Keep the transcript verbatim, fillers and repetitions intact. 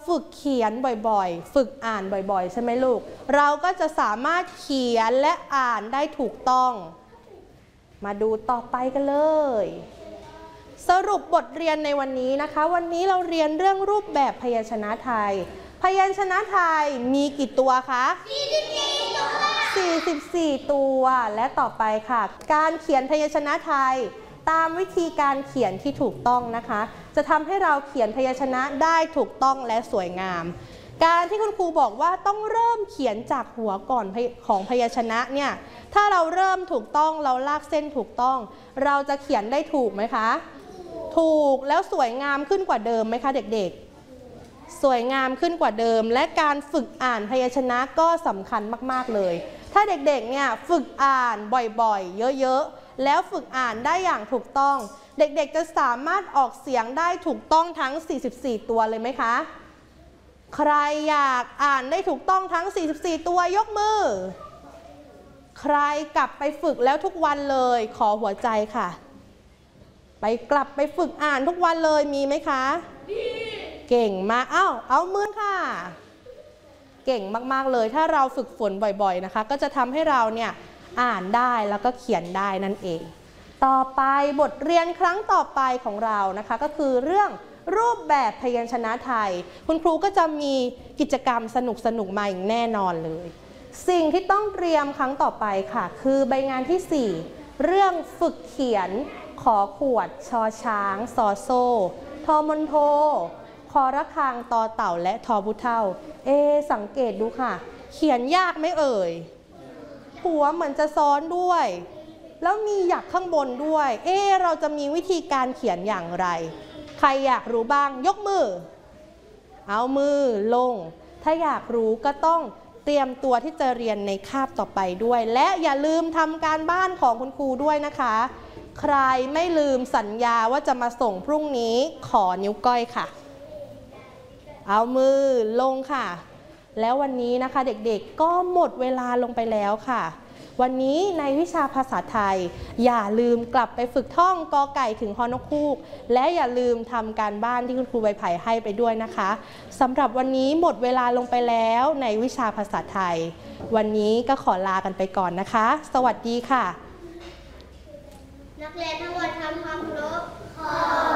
ฝึกเขียนบ่อยๆฝึกอ่านบ่อยๆใช่ไหมลูกเราก็จะสามารถเขียนและอ่านได้ถูกต้องมาดูต่อไปกันเลยสรุปบทเรียนในวันนี้นะคะวันนี้เราเรียนเรื่องรูปแบบพยัญชนะไทยพยัญชนะไทยมีกี่ตัวคะสี่สิบสี่ตัวสี่สิบสี่ตัวและต่อไปค่ะการเขียนพยัญชนะไทยตามวิธีการเขียนที่ถูกต้องนะคะจะทำให้เราเขียนพยัญชนะได้ถูกต้องและสวยงามการที่คุณครูบอกว่าต้องเริ่มเขียนจากหัวก่อนของพยัญชนะเนี่ยถ้าเราเริ่มถูกต้องเราลากเส้นถูกต้องเราจะเขียนได้ถูกไหมคะถูกแล้วสวยงามขึ้นกว่าเดิมไหมคะเด็กๆสวยงามขึ้นกว่าเดิมและการฝึกอ่านพยัญชนะก็สำคัญมากๆเลยถ้าเด็กๆเนี่ยฝึกอ่านบ่อยๆเยอะๆแล้วฝึกอ่านได้อย่างถูกต้องเด็กๆจะสามารถออกเสียงได้ถูกต้องทั้งสี่สิบสี่ตัวเลยไหมคะใครอยากอ่านได้ถูกต้องทั้งสี่สิบสี่ตัวยกมือใครกลับไปฝึกแล้วทุกวันเลยขอหัวใจค่ะไปกลับไปฝึกอ่านทุกวันเลยมีไหมคะเก่งมากอ้าวเอามือค่ะเก่งมากๆเลยถ้าเราฝึกฝนบ่อยๆนะคะก็จะทำให้เราเนี่ยอ่านได้แล้วก็เขียนได้นั่นเองต่อไปบทเรียนครั้งต่อไปของเรานะคะก็คือเรื่องรูปแบบพยัญชนะไทยคุณครูก็จะมีกิจกรรมสนุกๆมาอย่างแน่นอนเลยสิ่งที่ต้องเตรียมครั้งต่อไปค่ะคือใบงานที่สี่เรื่องฝึกเขียนขอขวดชอช้างซอโซ่ทอมนโทคอระฆังตอเต่าและทอพุเท่าเอสังเกตดูค่ะเขียนยากไหมเอ่ยหัวเหมือนจะซ้อนด้วยแล้วมีหยักข้างบนด้วยเอ๊ะเราจะมีวิธีการเขียนอย่างไรใครอยากรู้บ้างยกมือเอามือลงถ้าอยากรู้ก็ต้องเตรียมตัวที่จะเรียนในคาบต่อไปด้วยและอย่าลืมทำการบ้านของคุณครูด้วยนะคะใครไม่ลืมสัญญาว่าจะมาส่งพรุ่งนี้ขอนิ้วก้อยค่ะเอามือลงค่ะแล้ววันนี้นะคะเด็กๆก็หมดเวลาลงไปแล้วค่ะวันนี้ในวิชาภาษาไทยอย่าลืมกลับไปฝึกท่องกอไก่ถึงฮอนกฮูกและอย่าลืมทำการบ้านที่คุณครูใบไผ่ให้ไปด้วยนะคะสำหรับวันนี้หมดเวลาลงไปแล้วในวิชาภาษาไทยวันนี้ก็ขอลากันไปก่อนนะคะสวัสดีค่ะนักเรียนทั้งหมดทำความเคารพ